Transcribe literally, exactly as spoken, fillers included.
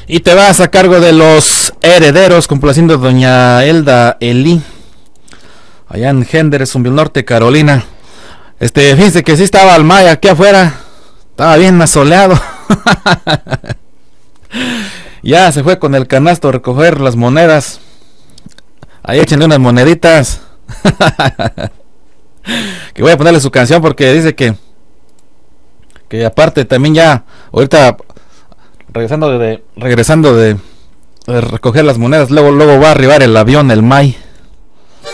Y te vas a cargo de Los Herederos, complaciendo a doña Elda Elí, allá en Henderson, Norte Carolina. Este, fíjense que sí estaba el Maya aquí afuera, estaba bien asoleado. Ya se fue con el canasto a recoger las monedas. Ahí échenle unas moneditas. Que voy a ponerle su canción porque dice que que aparte también ya ahorita regresando de regresando de, de recoger las monedas, luego luego va a arribar el avión el May.